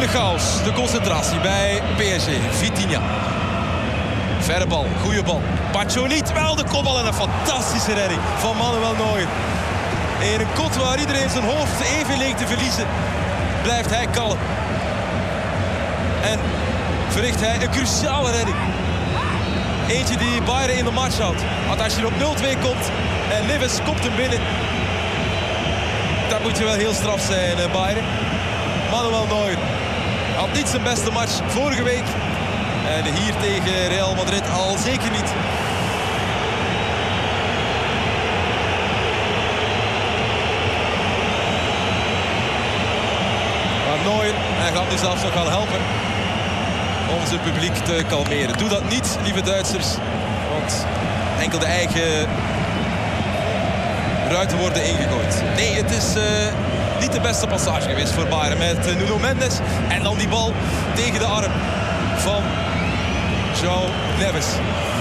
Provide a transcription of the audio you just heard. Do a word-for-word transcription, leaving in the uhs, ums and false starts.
de chaos, de concentratie bij P S G. Vitinha. Verre bal, goede bal. Pacciolite, wel de kopbal en een fantastische redding van Manuel Neuer. In een kot waar iedereen zijn hoofd even leek te verliezen, blijft hij kalm. En verricht hij een cruciale redding. Eentje die Bayern in de match houdt. Want als je op nul twee komt en Neves kopt hem binnen, dan moet je wel heel straf zijn, Bayern. Manuel Neuer had niet zijn beste match vorige week. En hier tegen Real Madrid al zeker niet. Maar Neuer, hij gaat nu zelfs nog wel helpen om zijn publiek te kalmeren. Doe dat niet, lieve Duitsers. Want enkel de eigen ruiten worden ingegooid. Nee, het is uh, niet de beste passage geweest voor Bayern. Met uh, Nuno Mendes en dan die bal tegen de arm van João Neves.